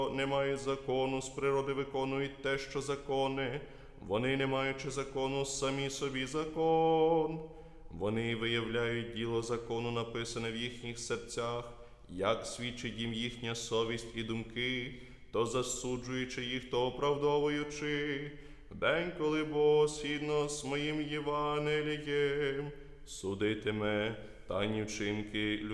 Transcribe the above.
не мають закону, з природи виконують те, що закони. Вони, не маючи закону, самі собі закон. Вони виявляють діло закону, написане в їхніх серцях, як свідчить їм їхня совість і думки, то засуджуючи їх, то оправдовуючи. В день, коли Бог згідно з моїм Євангелієм судитиме тайні вчинки